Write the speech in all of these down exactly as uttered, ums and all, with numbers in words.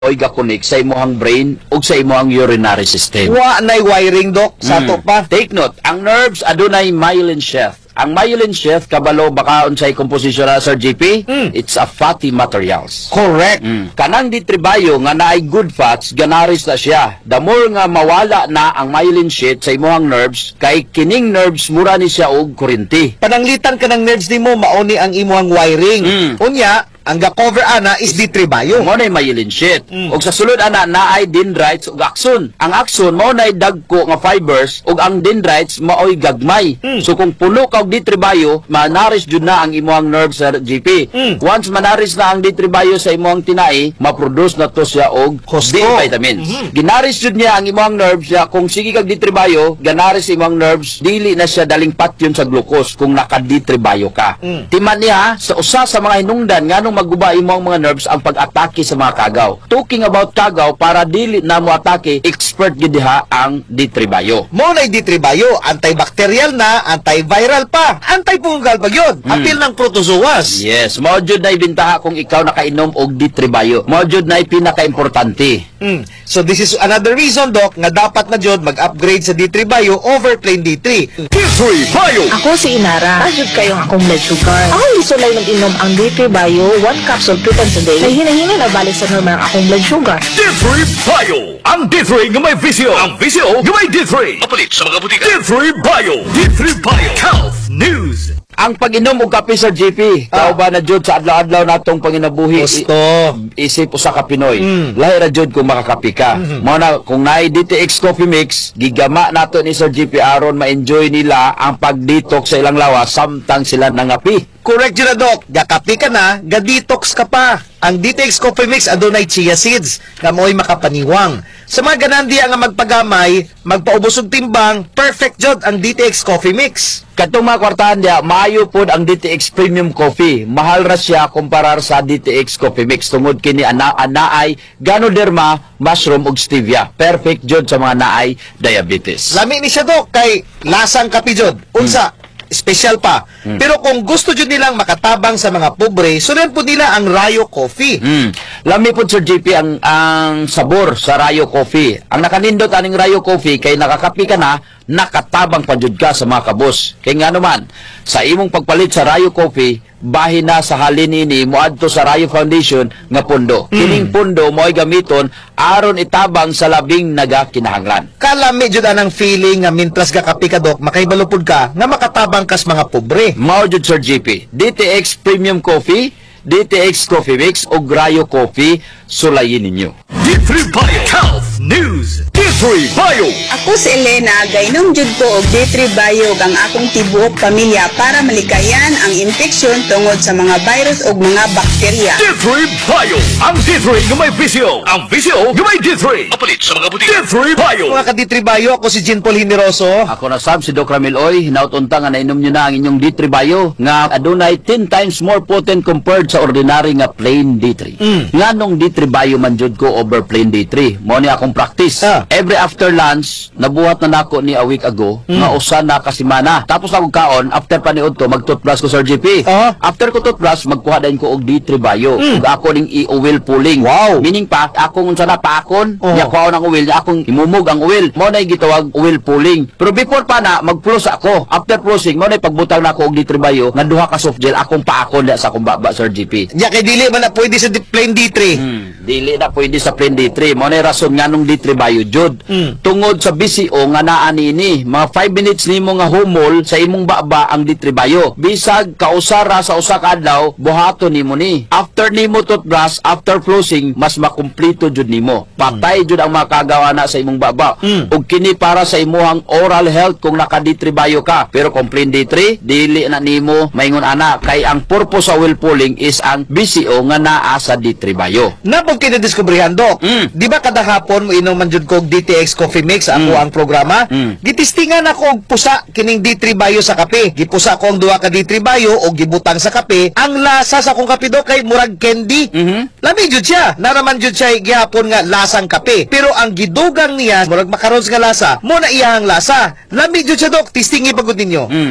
oy gakunik sa imuhang brain ug sa imuhang urinary system. Wa nay wiring, Dok, sa to pa. Take note, ang nerves adunay myelin sheath. Ang myelin sheath kabalo baka unsay komposisyon na Sir G P? Mm. It's a fatty materials. Correct. Mm. Kanang ditribayo nga naay good fats, ganaris na siya. The more nga mawala na ang myelin sheath sa imuhang nerves, kay kining nerves mura ni siya og kuryente. Pananglitan ka ng nerves nimo mauni ang imuhang wiring. Mm. Unya, ang ga-cover ana is ditribayo. Mo nay myelin sheath. Mm. Ug sa sulod ana naay dendrites ug axon. Ang axon mao nay dagko nga fibers ug ang dendrites maoy gagmay. Mm. So kung puno ka og ditribayo, manaris jud na ang imuhang nerves sa G P. Mm. Once manaris na ang ditribayo sa imuhang tinai, ma-produce na to siya og Husto. D vitamins. Mhm. Ginaris jud niya ang imuhang nerves siya kung sige kag ditribayo, ganaris imong nerves, dili na siya daling patyon sa glucose kung nakaditribayo ka. Mm. Timan niya sa usa sa mga hinungdan nganong maguba imong mga nerves ang pag-atake sa mga kagaw. Talking about kagaw para dili na mo atake, expert gid diha ang ditribayo. Mo nay ditribayo, antibacterial na, antiviral pa, antifungal pa yun. Hmm. Apil ng protozoas. Yes, mao jud nay bintaha kung ikaw nakainom og ditribayo. Mao jud nay pinaka-importante. Mm. So this is another reason, Doc, nga dapat na jud mag-upgrade sa ditribayo over plain D three. D three Bio. Ako si Inara. Tajud kayong akong blood sugar. Ako lisulay nag-inom ang D three Bio, one capsule two times a day. Ay hinahinga na balik sa normal ang akong blood sugar. D three Bio. Ang D three nga may visyo. Ang visyo nga may D three. Mapalit sa mga butika. D three Bio. D three Bio. Health News. Ang pag-inom og kape sa G P, Ah. tao ba na jud sa adlaw-adlaw natong panginabuhi? Gusto. I- isip usa ka Pinoy. Mm. Lahi ra jud kung makakapi ka. Mao na kung naay D T X Coffee Mix, gigama nato ni Sir G P aron ma-enjoy nila ang pag-detox sa ilang lawas samtang sila nangapi. Correct yun na, Doc. Gakapi ka na, ga-detox ka pa. Ang D T X Coffee Mix adunay chia seeds na mo'y makapaniwang. Sa mga ganandiya nga magpagamay, magpaubos og timbang, perfect jud ang D T X Coffee Mix. Katong mga kwartahan diya, maayo pod ang D T X Premium Coffee. Mahal ra siya kumparar sa D T X Coffee Mix tungod kini ana anaay Ganoderma, mushroom ug stevia. Perfect jud sa mga naay diabetes. Lami ni siya, Doc, kay lasang kapi jud. Unsa, special pa. Pero kung gusto jud nilang makatabang sa mga pobre, sundan po nila ang Rayo Coffee. Mm. Lami po Sir G P ang ang sabor sa Rayo Coffee. Ang nakanindot aning Rayo Coffee kay nakakapi ka na, nakatabang pa jud ka sa mga kabos. Kay nga naman, sa imong pagpalit sa Rayo Coffee, bahin na sa halin ini moadto sa Rayo Foundation nga pundo. Kining pundo mo'y gamiton aron itabang sa labing nagakinahanglan. Kalami jud anang feeling nga mintras ka kapi ka, Doc, makaibalupod ka nga makatabang kas mga pobre. Mao jud Sir G P, D T X Premium Coffee, D T X Coffee Mix ug Rayo Coffee, sulayin ninyo. D three Bio. Health News. D three Bio. Ako si Elena, gainom jud ko og D three Bio ang akong tibuok pamilya para malikayan ang infeksyon tungod sa mga virus ug mga bakterya. D three Bio. Ang D three nga may visyo. Ang visyo nga may D three. Mapalit sa mga butika. D three Bio. Mga kaditribayo, ako si Jean Paul Himiroso. Ako na sab si Doc Ramil Oy, hinaut-unta nga nainom nyo na ang inyong D three Bio nga adunay ten times more potent compared sa ordinary nga plain D three. Mm. Nganong D three Bio man jud ko over plain D three. Mao ni akong practice. Ah. Every after lunch, nabuhat na nako ni a week ago nga usa na ka semana. Tapos ako kaon after pa niudto mag-toothbrush ko Sir G P. Ah. After ko toothbrush magkuha din ko og D three Bio. Mm. Ug ako ning i-oil pulling. Wow. Meaning pa akong unsa na paakon, Oh. nya kuha ang oil, nya akong imumog ang oil. Mao nay gitawag oil pulling. Pero before pa na mag-floss ako. After flossing, mao nay pagbutang nako og D three Bio nga duha ka soft gel akong paakon diha sa akong baba Sir G P. Nya kay dili man na pwede sa di- plain D three. Hmm, dili na pwede sa plain D three. Mao nay rason nganong D three Bio jud. Mm. Tungod sa B C O nga naa nini, mga five minutes nimo nga humol sa imong baba ang D three Bio. Bisag kausara sa usa ka adlaw, buhaton nimo ni. After nimo toothbrush, after flossing, mas makumpleto jud nimo. Patay jud ang makagawa na sa imong baba. Mm. Ug kini para sa imong oral health kung naka D three Bio ka. Pero kung plain D three, dili na nimo maingon ana kay ang purpose sa oil pulling is ang B C O nga naa sa D three Bio. Napog kinadiskubrihan, Doc. Mm. Di ba kada hapon mo inom man jud ko og D T X Coffee Mix ako Mm. ang programa? Mm. Gitistingan ako og pusa kining D three Bio sa kape. Gipusa ko ang duha ka D three Bio og gibutang sa kape. Ang lasa sa akong kape, Doc, kay murag candy. Mhm. Lami jud siya. Naraman jud siya gihapon nga lasang kape. Pero ang gidugang niya murag makarons nga lasa, mo na iyang lasa. Lami jud siya, Doc. Tistingi pagud ninyo. Mm.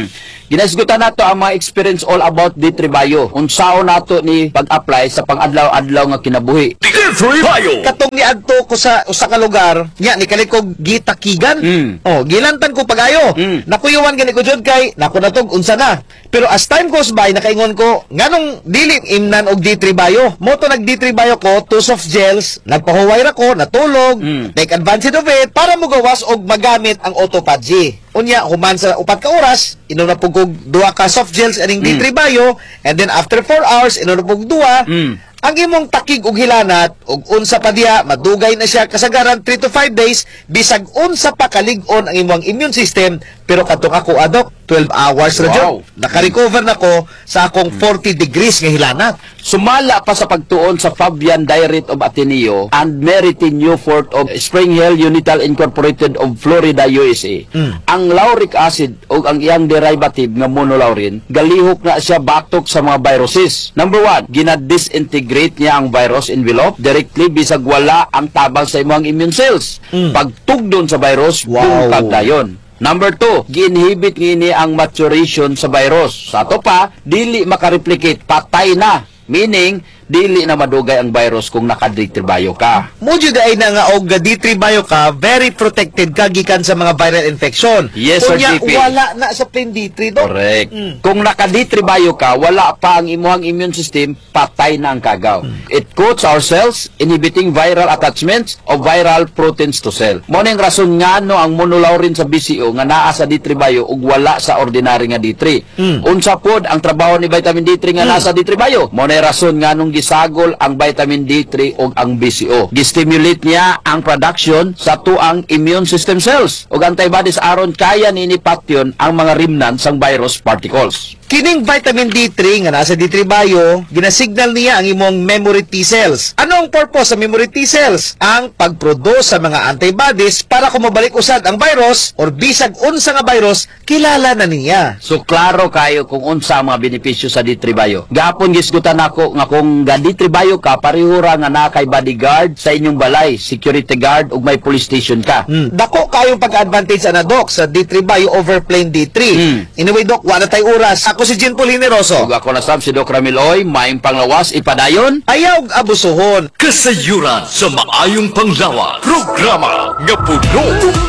Ginasgutan nato ang mga experience all about D three Bio. Unsaon nato ni pag-apply sa pang-adlaw-adlaw nga kinabuhi. D three Bio. Katong niadto ko sa usa ka lugar, nya ni kalikog gitakigan. Mm. Oh, gilantan ko pagayo. Mm. Nakuyuwan gani ko jud kay nako natog unsa na. Pero as time goes by, nakaingon ko, nganong dili imnan og D three Bio. Mo to nag D three Bio ko, two soft gels, nagpahuway ra ko, natulog, Mm. take advantage of it para mugawas og magamit ang autophagy. Unya, human sa upat ka oras, inom na pug og duha ka soft gels aning D three Bio, and then after four hours, inom na pug duha. Mm. Ang imong takig og hilanat og unsa pa diha madugay na siya kasagaran three to five days bisag unsa pa kalig-on ang imong immune system pero katong ako adok twelve hours ra Wow. jud naka-recover na ko sa akong forty degrees nga hilanat. Sumala pa sa pagtuon sa Fabian Diary of Ateneo and Merity Newfort of Spring Hill Unital Incorporated of Florida, U S A. Ang lauric acid o ang iyang derivative nga monolaurin, galihok na siya batok sa mga viruses. Number one, gina-disintegrate niya ang virus envelope directly bisag wala ang tabang sa imong immune cells. Pagtugdon sa virus, Wow. bungkag dayon. Number two, gi-inhibit ngini ang maturation sa virus. Sa ato pa, dili makareplicate, patay na. Meaning, dili na madugay ang virus kung naka-D three Bio ka. Mo jud ay na nga og D three Bio ka, very protected ka gikan sa mga viral infection. Yes, Sir Unya, G P. wala na sa plain D three do. Correct. Mm. Kung naka-D three Bio ka, wala pa ang imuhang immune system, patay na ang kagaw. It coats our cells, inhibiting viral attachments of viral proteins to cell. Mo ning rason nga no ang monolaurin sa B C O nga naa sa D three Bio ug wala sa ordinary nga D three. Mm. Unsa pod ang trabaho ni vitamin D three nga naa sa D three Bio? Mo ning rason nga nung gisagol ang vitamin D three ug ang B C O. Gistimulate niya ang production sa tuang immune system cells ug antibodies aron kaya nini patyon ang mga remnants sang virus particles. Kining vitamin D three nga nasa D three Bio, ginasignal niya ang imong memory T cells. Ano ang purpose sa memory T cells? Ang pagproduce sa mga antibodies para kumabalik usad ang virus or bisag unsa nga virus, kilala na niya. So klaro kayo kung unsa ang mga benepisyo sa D three Bio. Gapon gisgutan nako nga kung ga D three Bio ka parihura nga na kay bodyguard sa inyong balay, security guard ug may police station ka. Hmm. Dako kayong pag-advantage ana Doc sa D three Bio over plain D three. Hmm. Anyway Doc, wala tay oras. Ako si Jean Paul Hineroso. Ug ako na sab si Doc Ramil Oy, maayong panglawas ipadayon. Ayaw og abusuhon. Kasayuran sa maayong panglawas. Programa nga puno